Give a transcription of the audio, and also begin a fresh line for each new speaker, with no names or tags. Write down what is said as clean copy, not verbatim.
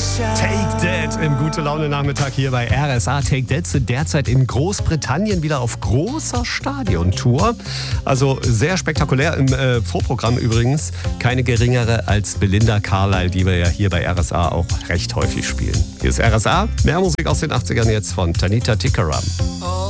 Take That im Gute-Laune-Nachmittag hier bei RSA. Take That sind derzeit in Großbritannien wieder auf großer Stadiontour. Also sehr spektakulär im Vorprogramm übrigens. Keine geringere als Belinda Carlisle, die wir ja hier bei RSA auch recht häufig spielen. Hier ist RSA. Mehr Musik aus den 80ern jetzt von Tanita Tikaram.